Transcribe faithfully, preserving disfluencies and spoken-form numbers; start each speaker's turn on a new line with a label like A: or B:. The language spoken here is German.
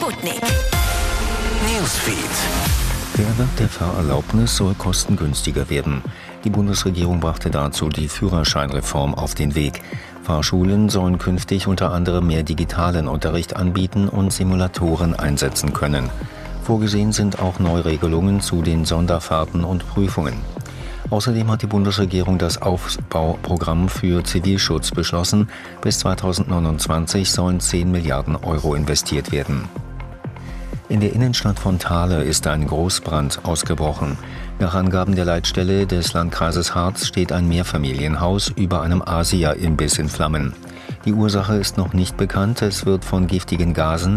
A: Sputnik.
B: Newsfeed.
C: Der Erwerb der Fahrerlaubnis soll kostengünstiger werden. Die Bundesregierung brachte dazu die Führerscheinreform auf den Weg. Fahrschulen sollen künftig unter anderem mehr digitalen Unterricht anbieten und Simulatoren einsetzen können. Vorgesehen sind auch Neuregelungen zu den Sonderfahrten und Prüfungen. Außerdem hat die Bundesregierung das Aufbauprogramm für Zivilschutz beschlossen. Bis zweitausendneunundzwanzig sollen zehn Milliarden Euro investiert werden. In der Innenstadt von Thale ist ein Großbrand ausgebrochen. Nach Angaben der Leitstelle des Landkreises Harz steht ein Mehrfamilienhaus über einem Asia-Imbiss in Flammen. Die Ursache ist noch nicht bekannt. Es wird von giftigen Gasen